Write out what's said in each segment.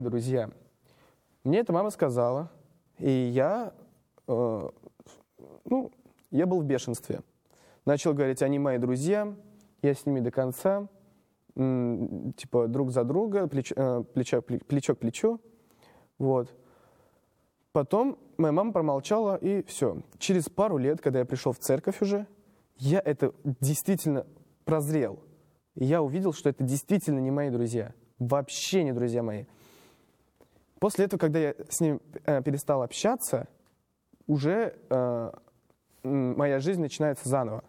Друзья, мне эта мама сказала, и я был в бешенстве. Начал говорить, они мои друзья, я с ними до конца, типа друг за друга, плечо к плечу. Вот. Потом моя мама промолчала, и все. Через пару лет, когда я пришел в церковь уже, я это действительно прозрел. И я увидел, что это действительно не мои друзья. Вообще не друзья мои. После этого, когда я с ним перестал общаться, уже моя жизнь начинается заново.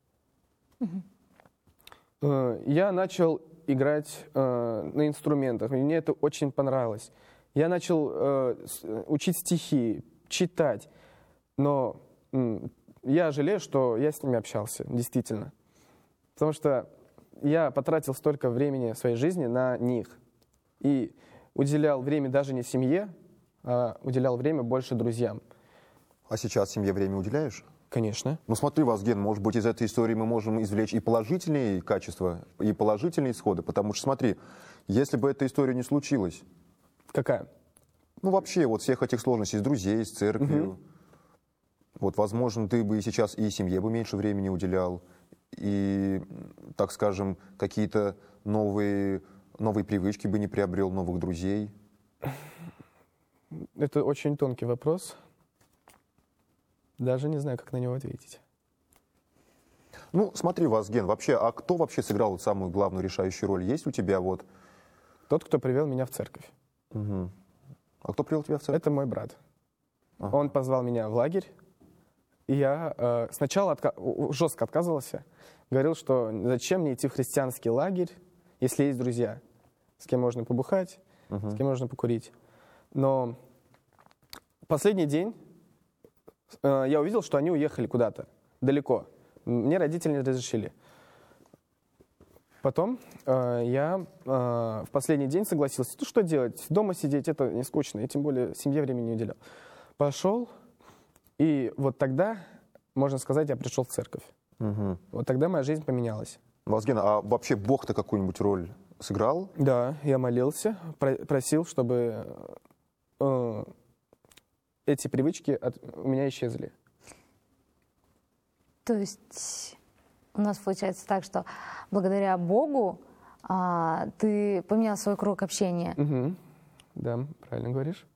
Я начал играть на инструментах, и мне это очень понравилось. Я начал учить стихи, читать, но я жалею, что я с ними общался, действительно. Потому что я потратил столько времени в своей жизни на них. И уделял время даже не семье, а уделял время больше друзьям. А сейчас семье время уделяешь? Конечно. Ну смотри, Вазген, может быть, из этой истории мы можем извлечь и положительные качества, и положительные исходы. Потому что смотри, если бы эта история не случилась... Какая? Ну вообще, вот всех этих сложностей с друзей, с церковью. Вот, возможно, ты бы и сейчас и семье бы меньше времени уделял, и, так скажем, какие-то новые привычки бы не приобрел, новых друзей. Это очень тонкий вопрос. Даже не знаю, как на него ответить. Ну, смотри, Вазген, вообще, а кто вообще сыграл самую главную решающую роль? Есть у тебя вот... Тот, кто привел меня в церковь. Угу. А кто привел тебя в церковь? Это мой брат. Ага. Он позвал меня в лагерь. И я сначала жестко отказывался. Говорил, что зачем мне идти в христианский лагерь, если есть друзья, с кем можно побухать, с кем можно покурить. Но последний день я увидел, что они уехали куда-то, далеко. Мне родители не разрешили. Потом я в последний день согласился. Ну что делать? Дома сидеть, это не скучно. И тем более семье времени не уделял. Пошел, и вот тогда, можно сказать, я пришел в церковь. Вот тогда моя жизнь поменялась. Вазген, а вообще Бог-то какую-нибудь роль сыграл? Да, я молился, просил, чтобы эти привычки у меня исчезли. То есть у нас получается так, что благодаря Богу ты поменял свой круг общения. Да, правильно говоришь.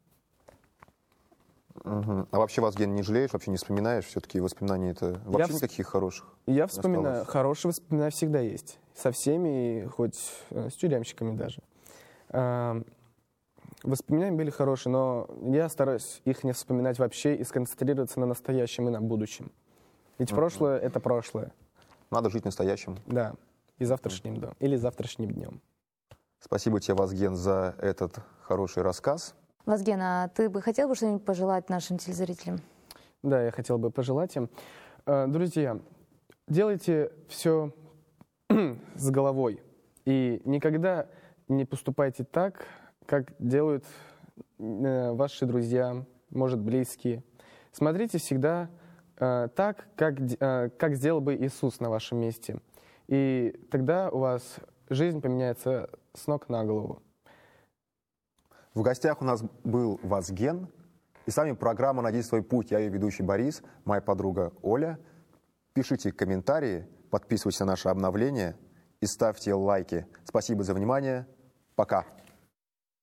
А вообще, Вазген, не жалеешь, вообще не вспоминаешь? Все-таки воспоминания это вообще никаких хороших? Я вспоминаю, хорошие воспоминания всегда есть. Со всеми, хоть с тюремщиками даже. Воспоминания были хорошие, но я стараюсь их не вспоминать вообще и сконцентрироваться на настоящем и на будущем. Ведь прошлое — это прошлое. Надо жить настоящим. Да, и завтрашним днем, или завтрашним днем. Спасибо тебе, Вазген, за этот хороший рассказ. Вазген, а ты бы хотел бы что-нибудь пожелать нашим телезрителям? Да, я хотел бы пожелать им. Друзья, делайте все с головой. И никогда не поступайте так, как делают ваши друзья, может, близкие. Смотрите всегда так, как сделал бы Иисус на вашем месте. И тогда у вас жизнь поменяется с ног на голову. В гостях у нас был Вазген. И с вами программа «Найди свой путь». Я ее ведущий Борис, моя подруга Оля. Пишите комментарии, подписывайтесь на наши обновления и ставьте лайки. Спасибо за внимание. Пока.